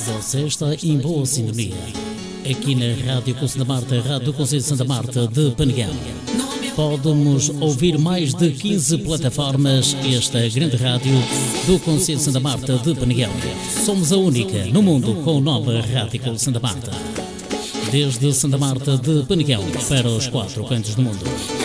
Você está em boa sintonia. Aqui na Rádio Conselho da Marta, Rádio Conselho de Santa Marta de Peneguão. Pode-nos ouvir mais de 15 plataformas. Esta grande rádio do Conselho de Santa Marta de Peneguão. Somos a única no mundo com o nome Rádio Conselho de Santa Marta. Desde Santa Marta de Peneguão para os 4 cantos do mundo.